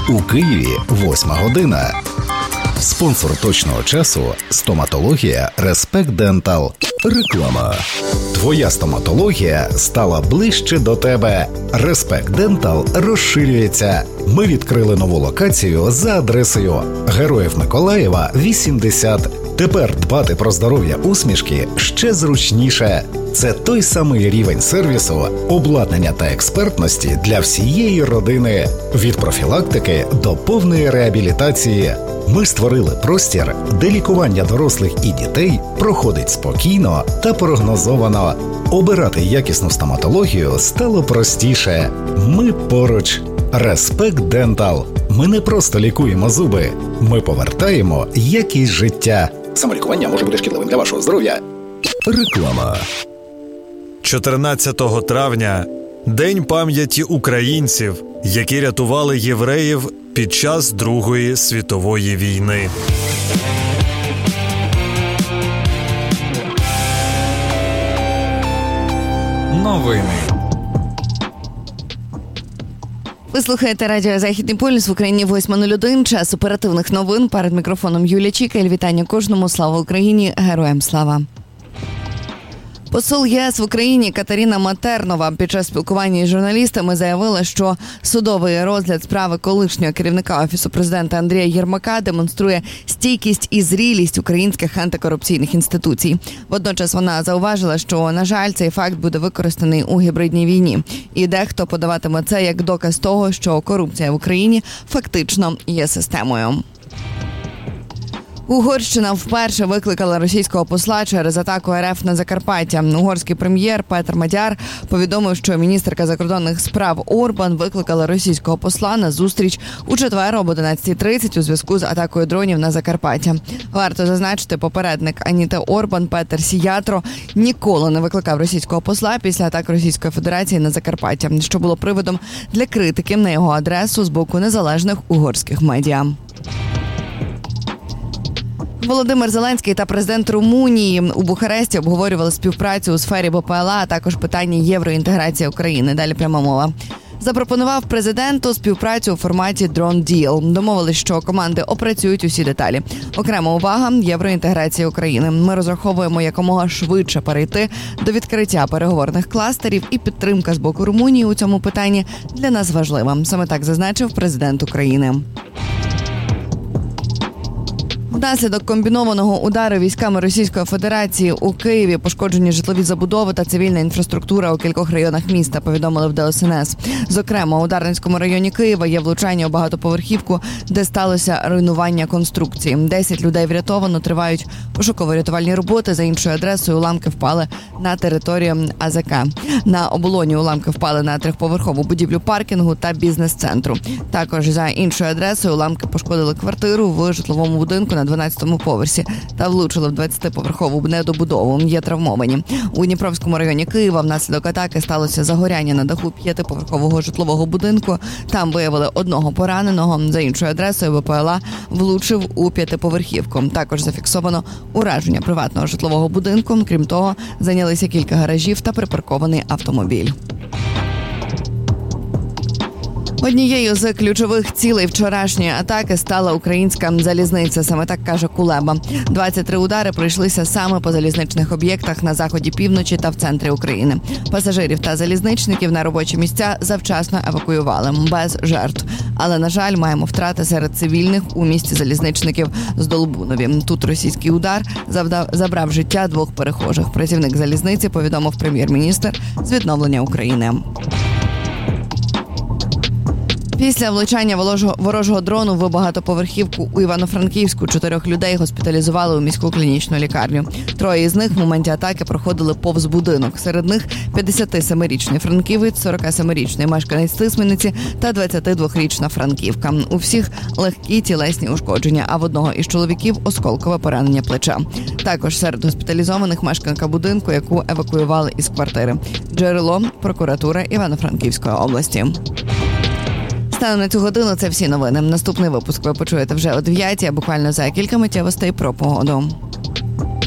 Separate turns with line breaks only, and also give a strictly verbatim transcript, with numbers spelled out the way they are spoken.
У Києві восьма година. Спонсор точного часу – стоматологія Respect Dental. Реклама. Твоя стоматологія стала ближче до тебе. Respect Dental розширюється. Ми відкрили нову локацію за адресою Героїв Миколаєва, вісімдесят. Тепер дбати про здоров'я усмішки ще зручніше. Це той самий рівень сервісу, обладнання та експертності для всієї родини. Від профілактики до повної реабілітації. Ми створили простір, де лікування дорослих і дітей проходить спокійно та прогнозовано. Обирати якісну стоматологію стало простіше. Ми поруч. Respect Dental. Ми не просто лікуємо зуби. Ми повертаємо якість життя. Самолікування може бути шкідливим для вашого здоров'я. Реклама.
чотирнадцятого травня – День пам'яті українців, які рятували євреїв під час Другої світової війни.
Новини.
Ви слухаєте радіо «Західний полюс», в Україні восьма нуль один, час оперативних новин. Перед мікрофоном Юлія Чікаль. Вітання кожному. Слава Україні! Героям слава! Посол ЄС в Україні Катерина Матернова під час спілкування із журналістами заявила, що судовий розгляд справи колишнього керівника Офісу президента Андрія Єрмака демонструє стійкість і зрілість українських антикорупційних інституцій. Водночас вона зауважила, що, на жаль, цей факт буде використаний у гібридній війні. І дехто подаватиме це як доказ того, що корупція в Україні фактично є системою. Угорщина вперше викликала російського посла через атаку РФ на Закарпаття. Угорський прем'єр Петр Мадяр повідомив, що міністерка закордонних справ Орбан викликала російського посла на зустріч у четвер об одинадцятій тридцять у зв'язку з атакою дронів на Закарпаття. Варто зазначити, попередник Аніти Орбан Петер Сіятро ніколи не викликав російського посла після атак Російської Федерації на Закарпаття, що було приводом для критики на його адресу з боку незалежних угорських медіа. Володимир Зеленський та президент Румунії у Бухаресті обговорювали співпрацю у сфері БПЛА, а також питання євроінтеграції України. Далі пряма мова. Запропонував президенту співпрацю у форматі Drone Deal. Домовились, що команди опрацюють усі деталі. Окрема увага – євроінтеграція України. Ми розраховуємо якомога швидше перейти до відкриття переговорних кластерів, і підтримка з боку Румунії у цьому питанні для нас важлива. Саме так зазначив президент України. Внаслідок комбінованого удару військами Російської Федерації у Києві пошкоджені житлові забудови та цивільна інфраструктура у кількох районах міста, повідомили в Д С Н С. Зокрема, у Дарницькому районі Києва є влучання у багатоповерхівку, де сталося руйнування конструкції. Десять людей врятовано, тривають пошуково-рятувальні роботи. За іншою адресою уламки впали на територію А З К. На Оболоні уламки впали на трьохповерхову будівлю паркінгу та бізнес-центру. Також за іншою адресою уламки пошкодили квартиру в житловому будинку на дванадцятому поверсі та влучили в двадцятиповерхову недобудову. Є травмовані. У Дніпровському районі Києва внаслідок атаки сталося загоряння на даху п'ятиповерхового житлового будинку. Там виявили одного пораненого. За іншою адресою БПЛА влучив у п'ятиповерхівку. Також зафіксовано ураження приватного житлового будинку. Крім того, зайнялися кілька гаражів та припаркований автомобіль. Однією з ключових цілей вчорашньої атаки стала українська залізниця. Саме так каже Кулеба. двадцять три удари прийшлися саме по залізничних об'єктах на заході, півночі та в центрі України. Пасажирів та залізничників на робочі місця завчасно евакуювали, без жертв. Але, на жаль, маємо втрати серед цивільних у місті залізничників Здолбунові. Тут російський удар завдав, забрав життя двох перехожих. Працівник залізниці повідомив прем'єр-міністр з відновлення України. Після влучання ворожого дрону в багатоповерхівку у Івано-Франківську чотирьох людей госпіталізували у міську клінічну лікарню. Троє із них в моменті атаки проходили повз будинок. Серед них п'ятдесятисемирічний франківець, сорокасемирічний мешканець Тисмениці та двадцятидвохрічна франківка. У всіх легкі тілесні ушкодження, а в одного із чоловіків осколкове поранення плеча. Також серед госпіталізованих мешканка будинку, яку евакуювали із квартири. Джерело – прокуратура Івано-Франківської області. Станом на цю годину це всі новини. Наступний випуск ви почуєте вже о дев'ятій, а буквально за кілька миттєвостей про погоду.